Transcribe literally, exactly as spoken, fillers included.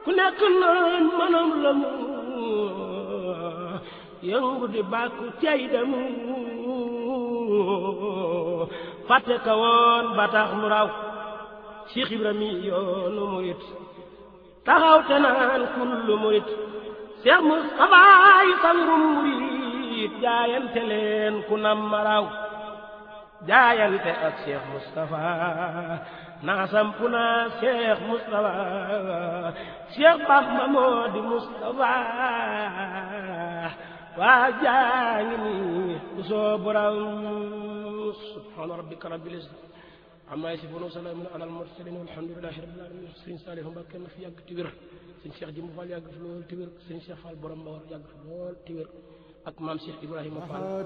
ku nekk naan manam la mu yëngu di bàkku cay demu fàtte ka woon ba tax mu raw Cheikh Ibrahima yoonu murit taxaw te naan kullu murit Cheikh Moustapha yi sangum murit jaayante leen ku nam ma raw jaayante ak Cheikh Moustapha naa sampu naa Cheikh Moustapha Cheikh Bamba moo di Moustapha waa jaa ngi nii ku soo borom subhaana rabbika rabbil izzati amma yasifuun wa salaamun alal mursaliin walhamdulillaahi rabbil aalamiin sëriñ Saalihu Mbàkke na fi yàgg ti wér sëriñ Cheikh Jimbu Fall yàgg fi lool ti wér sëriñ Cheikh Fall borom Mbawar yàgg fi lool ti wér ak maam Cheikh Ibrahima Fall